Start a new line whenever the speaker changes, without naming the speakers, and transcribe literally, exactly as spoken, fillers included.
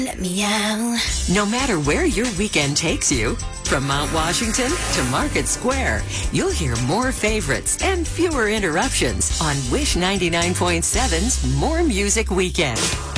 Let me out.
No matter where your weekend takes you, from Mount Washington to Market Square, you'll hear more favorites and fewer interruptions on Wish ninety-nine point seven's More Music Weekend.